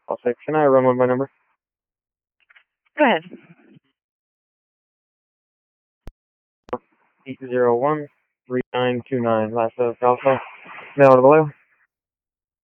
I'll say, can I run one by number? Go ahead. 801-3929. Last of Alpha. Male to below.